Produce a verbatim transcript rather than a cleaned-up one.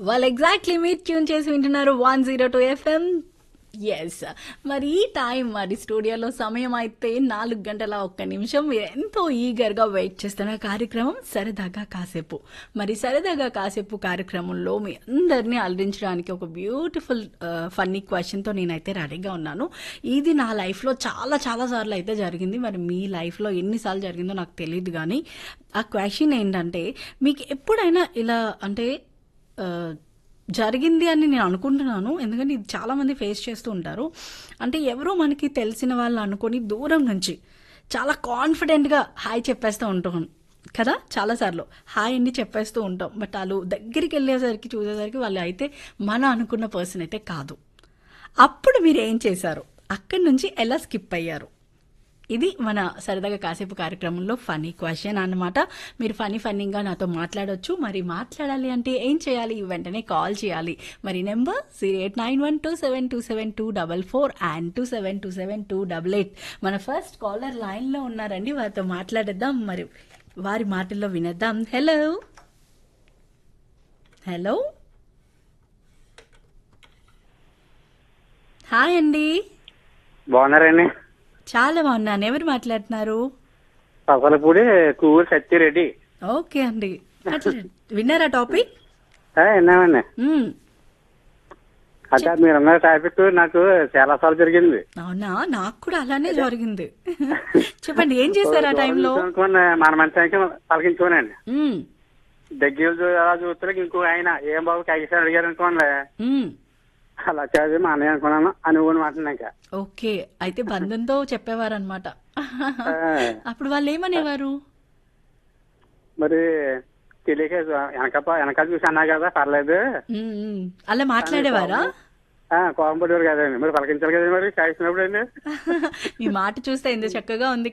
వాళ్ళు ఎగ్జాక్ట్లీ మీరు ట్యూన్ చేసి వింటున్నారు one zero two FM. Yes, మరి ఈ టైం మరి స్టూడియోలో సమయం అయితే నాలుగు గంటల ఒక్క నిమిషం. మీరు ఎంతో ఈగర్గా వెయిట్ చేస్తున్న కార్యక్రమం సరదాగా కాసేపు. మరి సరదాగా కాసేపు కార్యక్రమంలో మీ అందరినీ అలరించడానికి ఒక బ్యూటిఫుల్ ఫన్నీ క్వశ్చన్తో నేనైతే రెడీగా ఉన్నాను. ఇది నా లైఫ్లో చాలా చాలా సార్లు అయితే జరిగింది. మరి మీ లైఫ్లో ఎన్నిసార్లు జరిగిందో నాకు తెలియదు, కానీ ఆ క్వశ్చన్ ఏంటంటే, మీకు ఎప్పుడైనా ఇలా అంటే ఆ, జరిగింది అని నేను అనుకుంటున్నాను, ఎందుకంటే ఇది చాలామంది ఫేస్ చేస్తూ ఉంటారు. అంటే ఎవరో మనకి తెలిసిన వాళ్ళు అనుకొని దూరం నుంచి చాలా కాన్ఫిడెంట్గా హాయ్ చెప్పేస్తూ ఉంటాం కదా, చాలాసార్లు హాయ్ అండి చెప్పేస్తూ ఉంటాం. బట్ వాళ్ళు దగ్గరికి వెళ్ళేసరికి చూసేసరికి వాళ్ళు అయితే మనం అనుకున్న పర్సన్ అయితే కాదు. అప్పుడు మీరు ఏం చేశారు? అక్కడి నుంచి ఎలా స్కిప్ అయ్యారు? ఇది మన సరదాగా కాసేపు కార్యక్రమంలో ఫనీ క్వశ్చన్ అన్నమాట. మీరు ఫనీ ఫన్నీగా నాతో మాట్లాడొచ్చు. మరి మాట్లాడాలి అంటే ఏం చేయాలి? వెంటనే కాల్ చేయాలి. మరి number zero eight nine one two seven two seven two double four and two seven two seven two double eight. మన ఫస్ట్ కాలర్ లైన్లో ఉన్నారండి, వారితో మాట్లాడేద్దాం. మరి వారి మాటల్లో వినేద్దాం. హలో హలో హాయ్ అండి. బాగున్నారండి? చాలా బాగున్నాను. ఎవరు మాట్లాడుతున్నారు? పసలపూడి కూల్ సత్యరెడ్డి. ఓకే అండి, మాట్లాడండి. విన్నారా టాపిక్? విన్నామండి. మ్మ్. అంటే మీరున్న టాపిక్ నాకు చాలా సార్లు జరిగింది. అవునా? నాకు కూడా అలానే జరిగింది. చెప్పండి, ఏం చేశారు ఆ టైంలో? అనుకోండి, మన మంచానికి పలకించుకోనండి. మ్మ్. దగ్గర అలా చూస్తే ఇంకో ఆయన ఏం బాబు కాకిసారి అడిగారు అనుకోండి, మ్మ్. అలా చదివి మా అన్నయ్య అనుకున్నాను అనుకోని మాట్లాడినాక. ఓకే, అయితే బంధంతో చెప్పేవారనమాట. అప్పుడు వాళ్ళు ఏమనేవారు? మరి తెలియక వెనక వెనకాల చూసి అన్నా కదా పర్లేదు, మ్మ్, మ్మ్. అలా మాట్లాడేవారా? కోపం పడేవారు కదండి. మరి పలకించాలి కదండి, మరి కాకిసినప్పుడు అండి. మీ మాట చూస్తే ఎంత చక్కగా ఉంది